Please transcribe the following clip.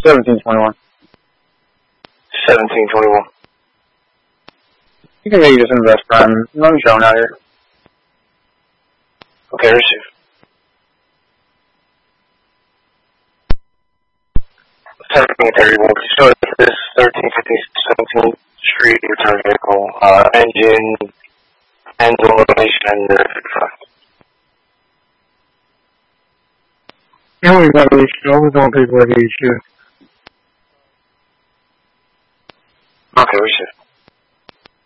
1721. 1721. You can maybe just invest prime. None shown out here. Okay, receive. 1731. So this 1350 17th Street return vehicle, engine, and illumination, and 55. Yeah, we got reached. I was on people at issue. Okay, receive.